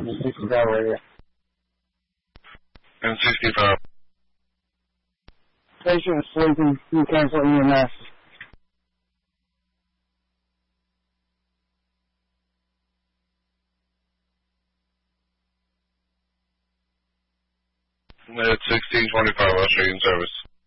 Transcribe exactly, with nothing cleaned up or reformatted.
in sixty-five area. In sixty-five. Patient is sleeping. You cancel E M S. It's sixteen twenty-five, I'll show you in service.